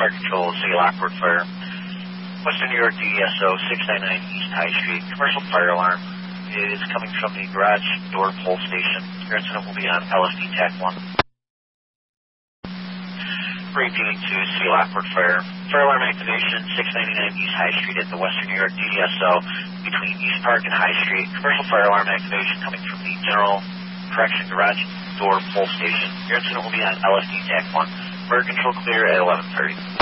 Fire Control, City Lockport Fire. Western New York DSO 699 East High Street. Commercial fire alarm is coming from the garage door pull station. Your incident will be on LSD TAC 1. Repeating to City Lockport Fire. Fire alarm activation 699 East High Street at the Western New York DSO between East Park and High Street. Commercial fire alarm activation coming from the General Correction garage door pull station. Your incident will be on LSD TAC 1. Fire control clear at 11:30.